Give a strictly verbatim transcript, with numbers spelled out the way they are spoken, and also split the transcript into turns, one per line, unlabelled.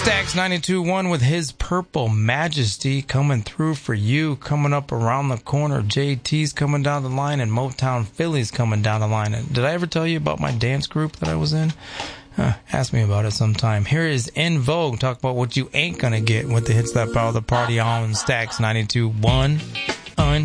Stax ninety-two point one with His Purple Majesty coming through for you. Coming up around the corner, J T's coming down the line, and Motown Philly's coming down the line. Did I ever tell you about my dance group that I was in? Huh, ask me about it sometime. Here is En Vogue. Talk about what you ain't gonna get with the hits that power the party on Stax ninety-two point one.